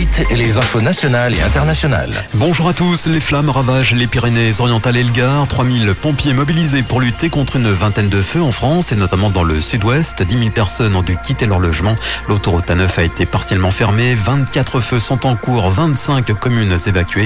insolites et les infos nationales et internationales. Bonjour à tous, les flammes ravagent les Pyrénées-Orientales et le Gard. 3000 pompiers mobilisés pour lutter contre une vingtaine de feux en France et notamment dans le sud-ouest. 10 000 personnes ont dû quitter leur logement. L'autoroute A9 a été partiellement fermée. 24 feux sont en cours, 25 communes évacuées.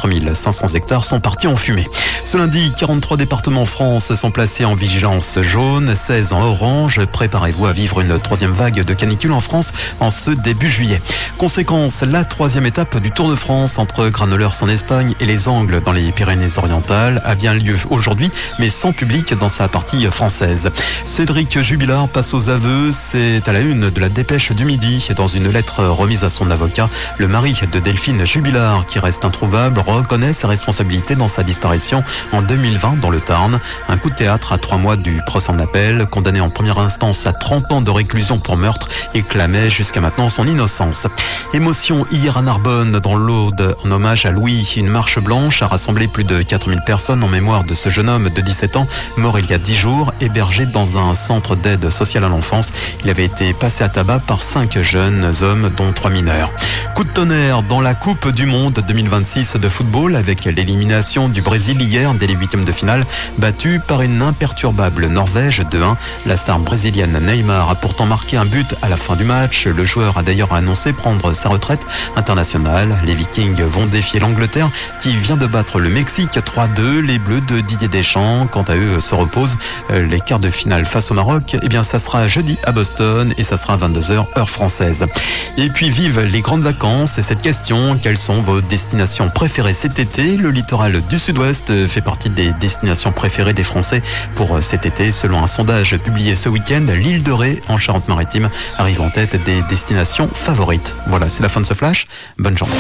4500 hectares sont partis en fumée. Ce lundi, 43 départements en France sont placés en vigilance jaune, 16 en orange. Préparez-vous à vivre une troisième vague de canicule en France en ce début juillet. Conséquence, la troisième étape du Tour de France entre Granollers en Espagne et les Angles dans les Pyrénées-Orientales a bien lieu aujourd'hui, mais sans public dans sa partie française. Cédric Jubilard passe aux aveux, c'est à la une de la Dépêche du Midi. Dans une lettre remise à son avocat, le mari de Delphine Jubilard, qui reste introuvable, reconnaît sa responsabilité dans sa disparition en 2020 dans le Tarn. Un coup de théâtre à 3 mois du procès en appel, condamné en première instance à 30 ans de réclusion pour meurtre, et clamait jusqu'à maintenant son innocence. Émotion hier à Narbonne, dans l'Aude, en hommage à Louis. Une marche blanche a rassemblé plus de 4000 personnes en mémoire de ce jeune homme de 17 ans, mort il y a 10 jours, hébergé dans un centre d'aide sociale à l'enfance. Il avait été passé à tabac par 5 jeunes hommes, dont 3 mineurs. Coup de tonnerre dans la Coupe du Monde 2026 de football, avec l'élimination du Brésil hier dès les huitièmes de finale, battu par une imperturbable Norvège 2-1. La star brésilienne Neymar a pourtant marqué un but à la fin du match. Le joueur a d'ailleurs annoncé prendre sa retraite internationale. Les Vikings vont défier l'Angleterre qui vient de battre le Mexique 3-2. Les Bleus de Didier Deschamps, quant à eux, se reposent. Les quarts de finale face au Maroc, eh bien ça sera jeudi à Boston et ça sera à 22h heure française. Et puis vive les grandes vacances et cette question, quelles sont vos destinations préférées cet été? Le littoral du sud-ouest fait partie des destinations préférées des Français pour cet été. Selon un sondage publié ce week-end, l'île de Ré en Charente-Maritime arrive en tête des destinations favorites. Voilà, c'est la fin de ce flash. Bonne journée.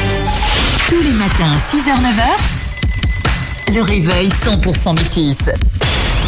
Tous les matins, 6h-9h, le réveil 100% métis.